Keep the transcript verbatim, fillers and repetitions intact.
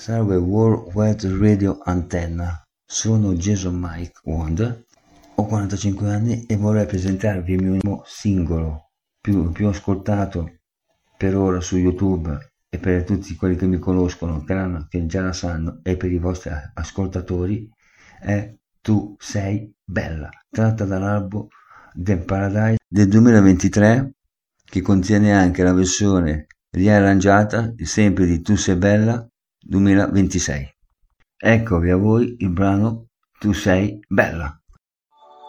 Salve World Wide Radio Antenna, sono Jason Mike Wond, ho quarantacinque anni e vorrei presentarvi il mio ultimo singolo più, più ascoltato per ora su YouTube e per tutti quelli che mi conoscono, che già la sanno, e per i vostri ascoltatori è Tu sei bella, tratta dall'album The Paradise del duemilaventitré, che contiene anche la versione riarrangiata sempre di Tu sei bella duemilaventisei. Eccovi a voi il brano Tu sei bella.